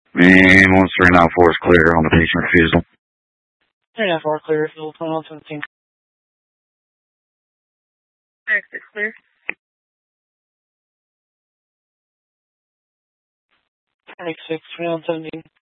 And 1394 is clear on the patient refusal. 394 clear, refusal 2117. Exit clear. 26, 2117.